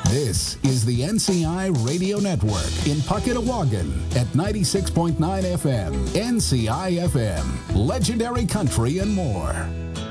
This is the NCI Radio Network in Pucketawagan at 96.9 FM, NCI FM, Legendary Country and more.